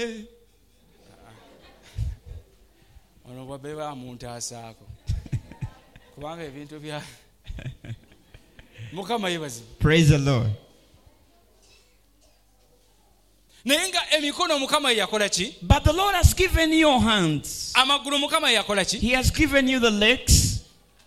ono bwabe bamuntu asaako kubanga ebintu bya Mukama yebazi. Praise the Lord. Nenga emikono Mukama yakola ki? But the Lord has given you hands. Amagulu Mukama yakola ki? He has given you the legs.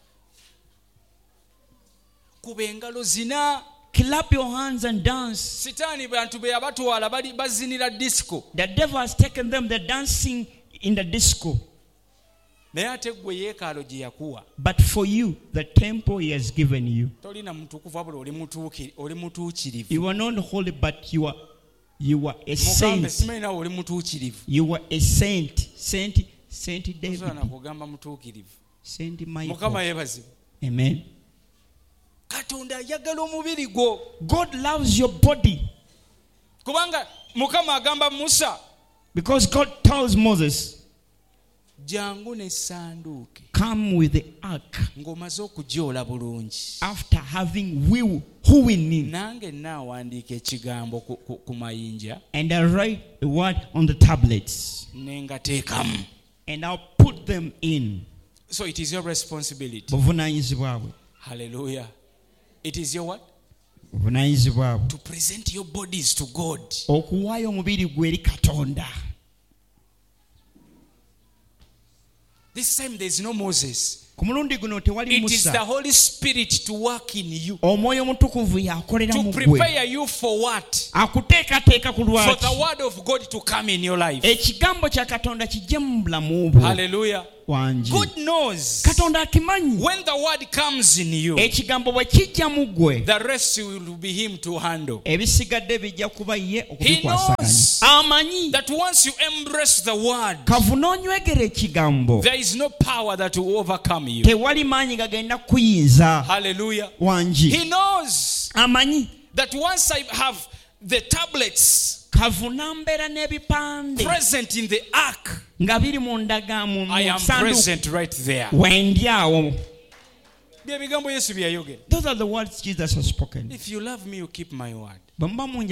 Kubengalo zina. Clap your hands and dance. Sitani bantu be abatwala bali bazinira disco. The devil has taken them, they're dancing in the disco. Naye ate gwe yeekalo gye yakuwa. But for you, the temple he has given you. Tolina mutukuvu abula oli mutuukirivu. You are not holy, but you are a saint. Mukambe simanyi nawe oli mutuukirivu. You are a saint. Saint David. Osobola kugamba mutuukirivu. Saint Michael. Mukama yeebazibwe. Amen. Katonda ayagala omubiri gwo. God loves your body. Kubanga Mukama agamba Musa. Because God tells Moses, jangu ne sanduuke. Come with the ark. Ng'omaze okugyola bulungi. After having wooing in. Nange naawandiika ekigambo ku mayinja. And I write the word on the tablets. Nengateekamu. And I'll put them in. So it is your responsibility. Hallelujah. It is your what? To present your bodies to God. This time there is no Moses. It is the Holy Spirit to work in you. To prepare you for what? For the word of God to come in your life. Hallelujah. God knows when the word comes in you, the rest will be him to handle. He knows that once you embrace the word, there is no power that will overcome you. Hallelujah. He knows that once I have the tablets present in the ark, I am present right there. Those are the words Jesus has spoken. If you love me, you keep my word. Then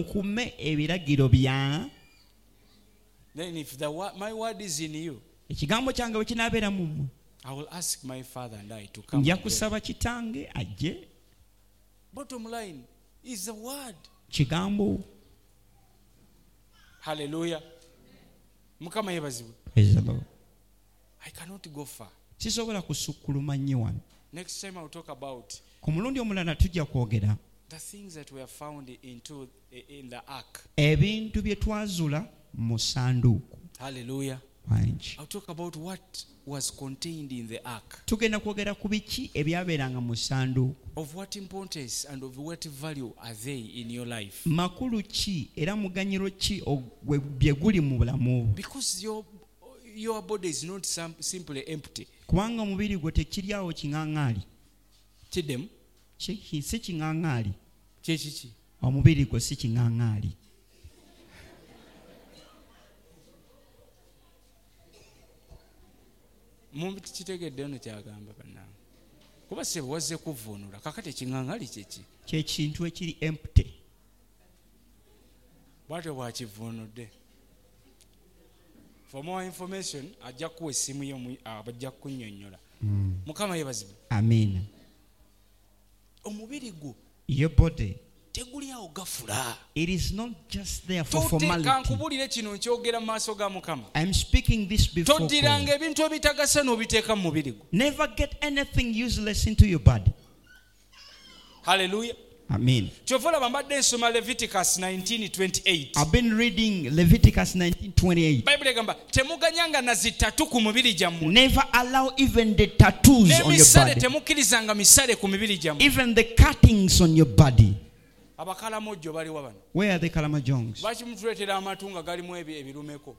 if my word is in you, I will ask my Father and I to come. Bottom line is the word. Hallelujah. Mukama yebazibu. Praise the Lord. I cannot go far. Next time I will talk about the things that were found in the ark. Hallelujah. I'll talk about what was contained in the ark. Of what importance and of what value are they in your life? Because your body is not simply empty. Kidem? Chechichi. Mumbi kitegedde ono kyagamba bannange. Kuba sebo wazze kuvvuunula kakati ekiŋŋaŋali ky'ekintu ekiri empty. Bwatyo bw'akivvuunudde. For more information ajja kuwa essimu ye bajja kunnyonnyola. Mukama yeebazibwe. Amen. Omubiri gwo. Your body. Tegulyawo gafula. It is not just there for formality. Kankubulire kino nkyogera mu maaso ga Mukama. I am speaking this before God. Toddiranga ebintu ebitagasa n'obiteeka mu mubiri gwo. Never get anything useless into your body. Hallelujah. Amen. Chovola mbadde nsoma Leviticus 19:28. I've been reading Leviticus 19:28. Bible egamba temuganyanga na zitatu ku mubiri gyammwe. Never allow even the tattoos on your body. Temukkirizanga misale ku mibiri gyammwe. Even the cuttings on your body. Abakalamojjo baliwa bano. Where are the Kalamajongs? Lwaki mutuleetera amatu nga galimu ebirumeko?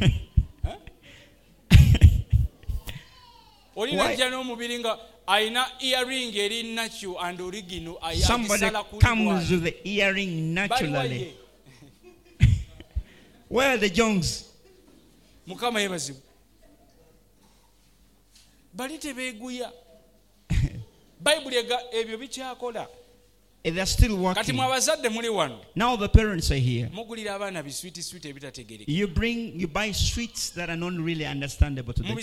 Olina jja n'omubiri nga ayina earring eri natural and original. Somebody comes with the earring naturally. Where are the Jongs? Mukama yebazibu. Bali tebeeguya. Bible ebyo bikyakola. They're still working. Now the parents are here. You buy sweets that are not really understandable to them.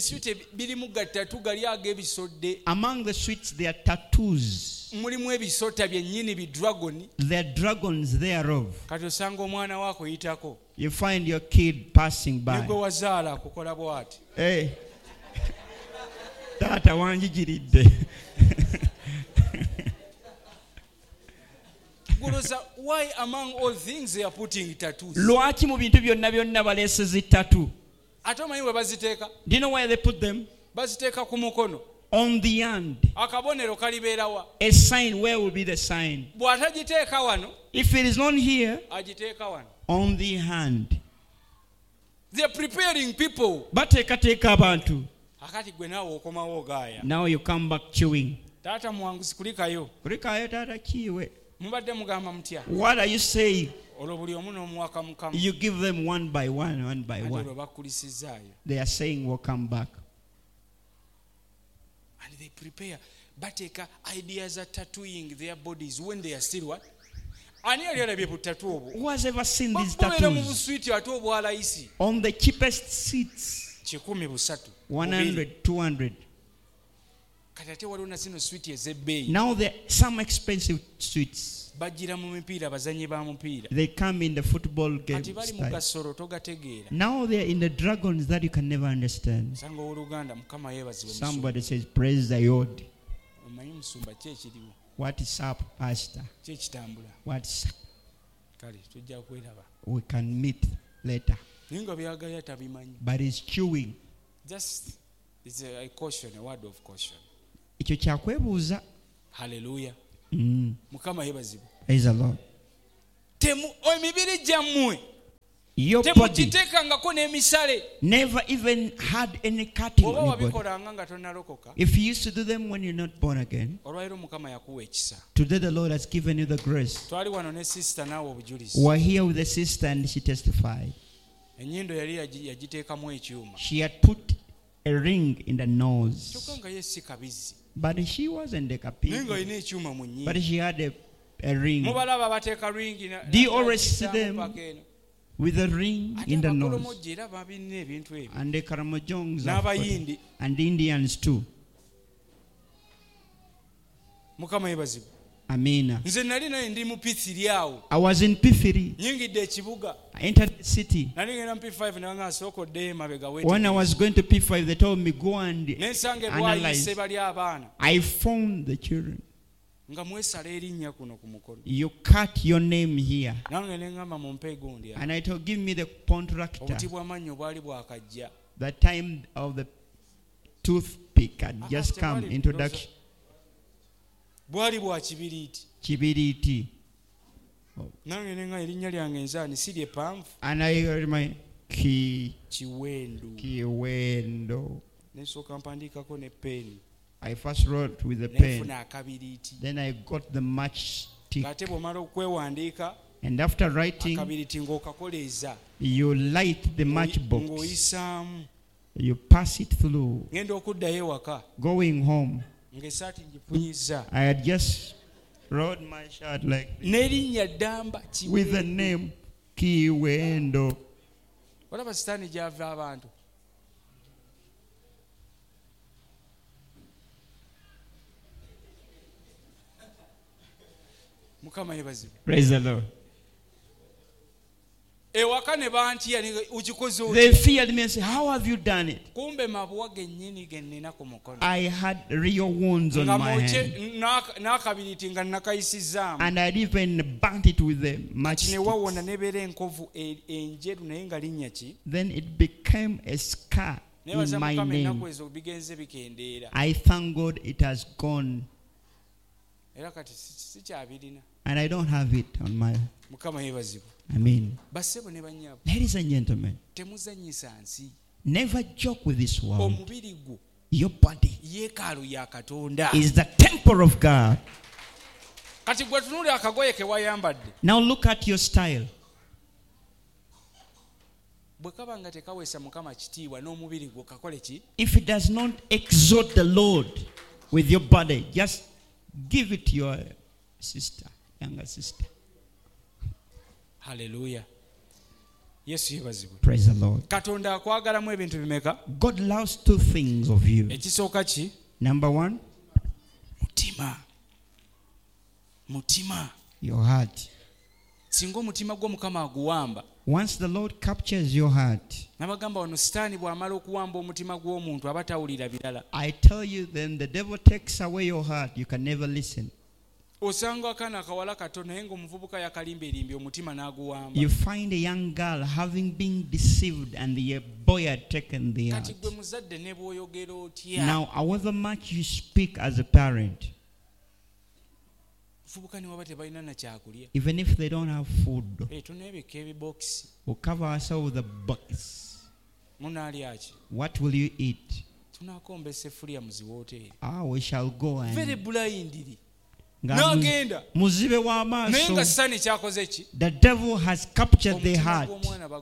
Among the sweets, there are tattoos. There are dragons thereof. You find your kid passing by. Hey. Tata wanjigiridde. Why among all things they are putting tattoos? Lwaki mu bintu byonna byonna baleesezi tattoo? Atomanyi we baziteeka? Do you know where they put them? Baziteeka ku mukono. On the hand. Akabonero kalibeerawa. A sign, where will be the sign? Bw'atagiteeka wano. If it is not here, agiteeka wano. On the hand. They are preparing people. Bateekateeka abantu. Akati gwe naawe okomawo ogaaya. Now you come back chewing. Taata muwanguzi kulikayo. Kulikayo taata kiwe. Mubadde mugamba mutya? What are you saying? Olwo buli omu n'omuwaka Mukama. You give them one by one. Olwo bakulisizaayo. They are saying we'll come back. And they prepare. Bateeka ideas are tattooing their bodies when they are still what? Ani yali alabye ku tattoo obwo? Who has ever seen these tattoos? Mu buswiti ate obwalayisi. On the cheapest seats. 100, 200. Now there are some expensive sweets. They come in the football game style. Now they are in the dragons that you can never understand. Somebody says, praise the Lord. What is up, Pastor? What is up? We can meet later. But it's chewing. Just it's a caution, a word of caution. Hallelujah. Mukama yebazibwe. Praise the Lord. Emibiri gyammwe your body never even had any cutting on your body. If you used to do them when you're not born again, today the Lord has given you the grace. We're here with a sister and she testified. She had put a ring in the nose. But she wasn't a kapi. But she had a ring. Do you always see them with a ring in the nose? And the Karamojongs and Indians too. Amina. I was in P3. I entered the city. When I was going to P5, they told me, go and analyze. I found the children. You cut your name here. And I told, give me the contractor. The time of the toothpick had just come. Introduction. Kibiriti. And I heard my Kiwendo. I first wrote with a pen. Then I got the matchstick. And after writing, you light the matchbox. You pass it through. Going home, I had just wrote my shirt like this, with the name Kiwendo. Praise the Lord. They feared me and said, how have you done it? I had real wounds on my hand. And I'd even burnt it with the matchstick. Then it became a scar in my name. I thank God it has gone. And I don't have it on my... I mean, ladies and gentlemen, never joke with this world. Your body is the temple of God. Now look at your style. If it does not exalt the Lord with your body, just give it to your sister. younger sister. Hallelujah. Yesu yebazibwe. Praise the Lord. Katonda akwagalamu ebintu bimeka? God loves two things of you. Ekisooka ki? Number one, mutima. Your heart. Singa omutima gwo Mukama aguwamba. Once the Lord captures your heart, nabagamba wano sitaani bw'amala okuwamba omutima gw'omuntu aba tawulira birala. I tell you, then the devil takes away your heart, you can never listen. Osanga akaana akawala kato naye ng'omuvubuka yakalimba omutima n'aguwamba. You find a young girl having been deceived and the boy had taken the heart. Kati gwe muzadde ne bw'oyogera otya. Now, however much you speak as a parent, even if they don't have food, we'll cover ourselves with a box. What will you eat? We shall go and the devil has captured their heart.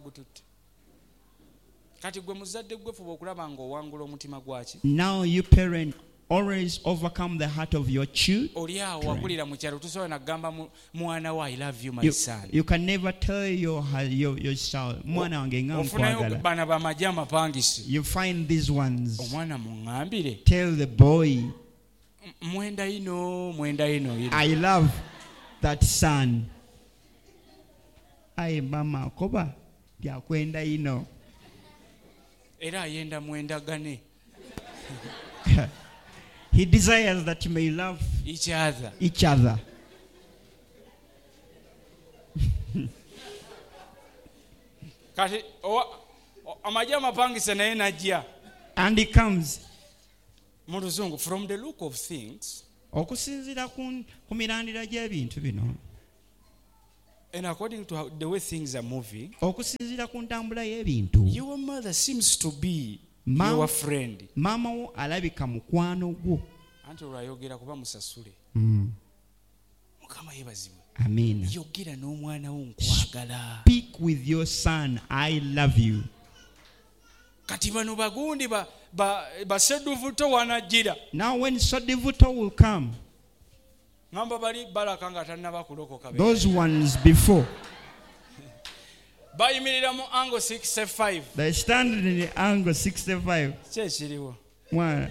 Now you parent always overcome the heart of your children. You can never tell your child. You find these ones. Tell the boy, I love that son. I mama koba ya kwenda ino. Era ayenda mwenda gane. He desires that you may love each other. And he comes. From the look of things, and according to the way things are moving, your mother seems to be your friend. Mama wo alabika mukwano gwo. Anti olwayogera kuba musasule. Mukama yebazibwe. Amen. Yogera n'omwana wo nkwagala. Speak with your son, I love you. Kati bano bagundi baseduvuto wanajira. Now when Sodivuto will come, ngamba bali balaka nga tannaba kulokoka. Those ones before, bayimirira mu angle 65. They stand in the angle 65. Kyekiriwo. What?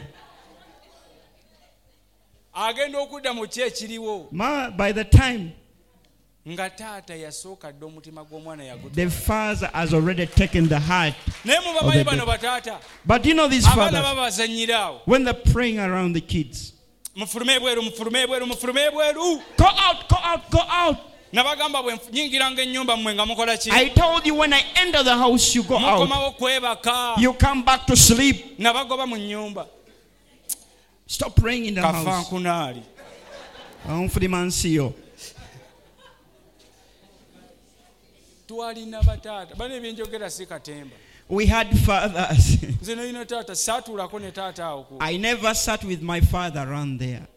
Agenda okudda mu kyekiriwo. By the time nga taata yasooka dda omutima gw'omwana yagutwala. The father has already taken the heart. Naye mubamanyi bano bataata. But you know these fathers, abaana babazanyiraawo. when they're praying around the kids, mufulume ebweru, mufulume ebweru, mufulume ebweru. Go out, go out, go out. Nabagamba bwe nyingiranga ennyumba mmwe nga mukola ki? I told you when I enter the house you go out. Mukomawo kwebaka. You come back to sleep. Nabagoba mu nnyumba. Stop praying in the house. Kafankunaali. Onfulimansiyo. Twalina bataata. Bano ebyenjogera si katemba. We had fathers. I never sat with my father around there.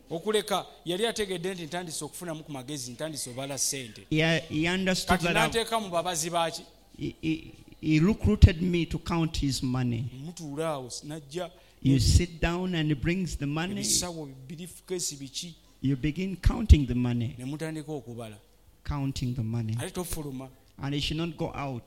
Yeah, he understood that he recruited me to count his money. You sit down and he brings the money. You begin counting the money. Counting the money. And he should not go out.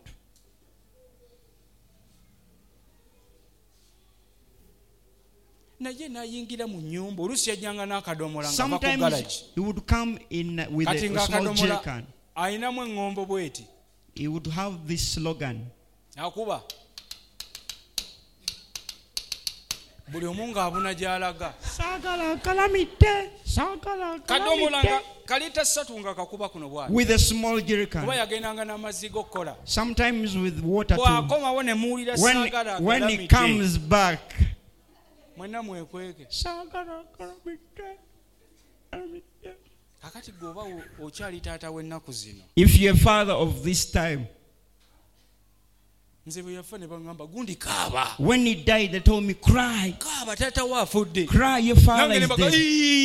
Sometimes he would come in with a small jerrycan. He would have this slogan. With a small jerrycan. Sometimes with water too. When he comes back, if you're a father of this time, when he died, they told me, cry. Cry, your father is dead.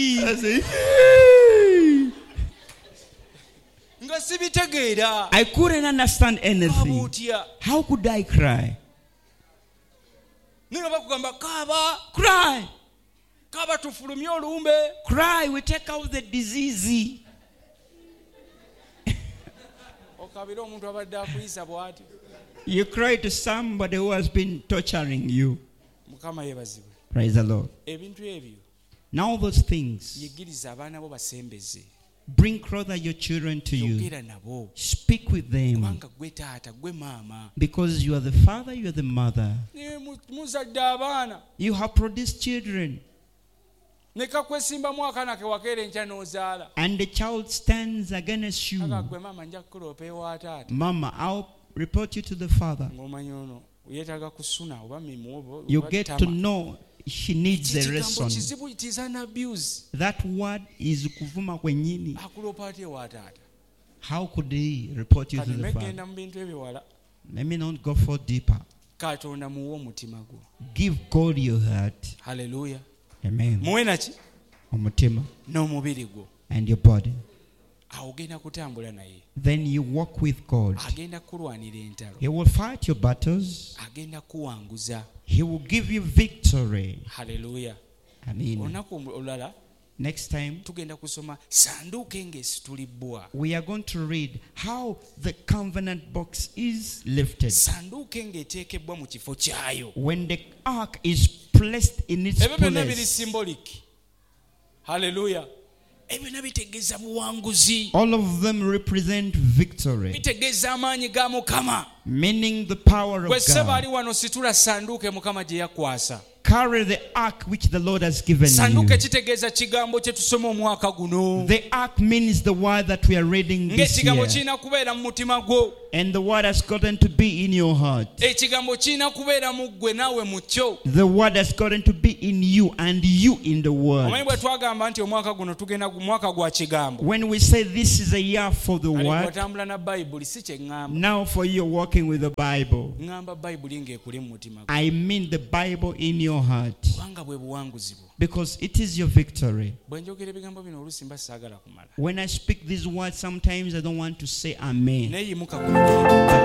I couldn't understand anything. How could I cry? Cry. Cry, we take out the disease. You cry to somebody who has been torturing you. Praise the Lord. Now those things, bring closer your children to you. Speak with them. Because you are the father, you are the mother. You have produced children. And the child stands against you. Mama, I'll report you to the father. You get to know she needs a lesson. That word is kuvuma kwenyini. How could he report you to the father? Let me not go for deeper. Give God your heart. Hallelujah. Amen. Omutima. And your body. Then you walk with God. He will fight your battles. He will give you victory. Hallelujah. Amen. Next time, we are going to read how the covenant box is lifted. When the ark is placed in its place. Hallelujah. All of them represent victory, meaning the power of God. Carry the ark which the Lord has given you. The ark means the word that we are reading this year. And the word has gotten to be in your heart. The word has gotten to be in you and you in the word. When we say this is a year for the word, now for you walking with the Bible, I mean the Bible in your heart. Because it is your victory. When I speak these words, sometimes I don't want to say amen.